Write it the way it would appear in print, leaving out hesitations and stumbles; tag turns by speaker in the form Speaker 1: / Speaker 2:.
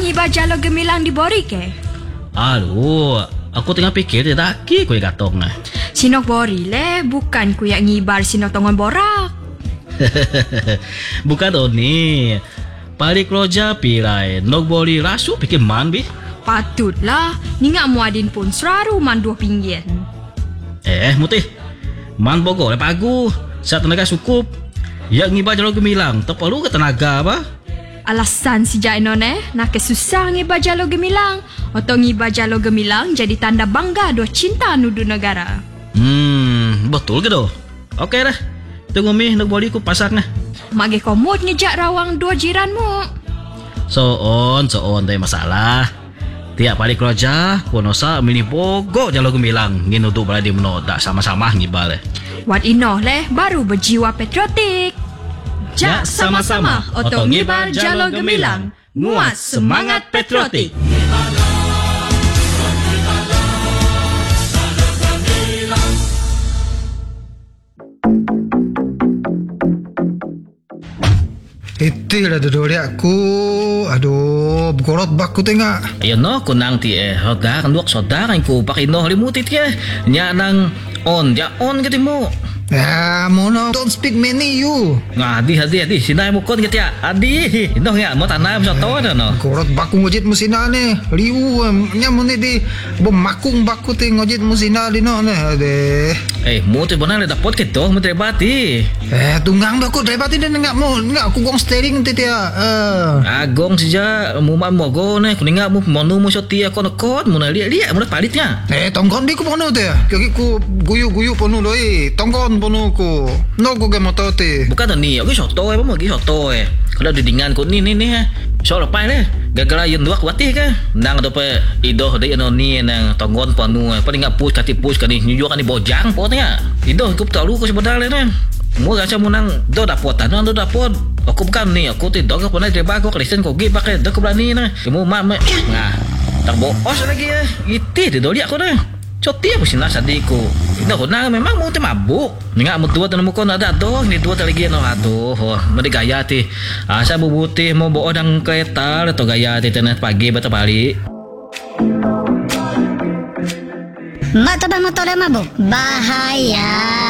Speaker 1: ngiba jalo gemilang di bori ke?
Speaker 2: Aduh, aku tengah pikir dia daki ku gatong nah.
Speaker 1: Sinok bori le, bukan ku yang ngibar sinok tongon borak.
Speaker 2: Bukan Oni. Palik roja pilai nok boli rasu pikir man bi.
Speaker 1: Patutlah, ni ngak muadin pun seraru man 2 pinggian.
Speaker 2: Mutih. Man bogo le pagu. Saat tenaga cukup. Ya ngiba jalo gemilang, tak perlu ke tenaga apa?
Speaker 1: Alasan si Jaino nak kesusah ngiba jalo gemilang. Atau ngiba jalo gemilang jadi tanda bangga do cinta nudu negara.
Speaker 2: Betul ke do? Okey dah. Tunggu mi nak boli ku pasang nah.
Speaker 1: Mage komod ngejak rawang 2 jiranmu.
Speaker 2: So on dah masalah. Tiap balik roja, konosa mini bogo jalo gemilang. Ngin untuk baladi meno tak sama-sama ngibal.
Speaker 1: Wat inoh leh baru berjiwa patriotik. Jak sama-sama otong ngibar jalo gemilang. Nguat semangat patriotik.
Speaker 3: Itulah dodol aku. Aduh, berkorot bak ku tengok.
Speaker 2: Ayo no kunang ti hoda kan duak saudara ku pakai no limutit ya. Nya nang on ke timu.
Speaker 3: Ya, mono don't speak many you.
Speaker 2: Adi sinai mo kon ketia. Adi, ino nga mo tanam sa to no.
Speaker 3: Korot baku ngojit musina ni. Liu nya mo ni di bemakung baku te ngojit musina di no ne. Ade.
Speaker 2: Mo te bonang le dapot ke to mo trebati.
Speaker 3: Tunggang baku trebati den ngak aku gong steering te dia.
Speaker 2: Agong sija mo man mo go ne kuninga mo monu mo sotia kon mo na liat mo palitnya.
Speaker 3: Tonggon di ku pono te. Kaki ku guyu pono doi. Tonggon pono ku. No ku ge motote.
Speaker 2: Bukan ni, aku soto mo gi soto Kalau didingan ko ni so lepai le. Gagala yun dua kuati ka. Nang do pe idoh de no ni nang tonggon panu paling ngap push kani nyuju kan di bojang po tanya. Idoh ku tahu ko sebenarnya ne. Mo gacha mo nang do dapot do dapot. Aku bukan ni, aku tidak ko pernah coba ko Kristen ko gi pakai do ko berani na. Kamu mak nah. Tak boos lagi Iti di doli aku na. Coti apa sih sadiku. Ito ko na memang mo te mabuk. Nga mo tuwa tanong mo ko na dato. Ni tuwa talagi no ato. Madi gaya ti. Asa bubuti mo buo ng kereta atau gaya ti tenet pagi bata bali.
Speaker 4: Mak tabah motor mabuk. Bahaya.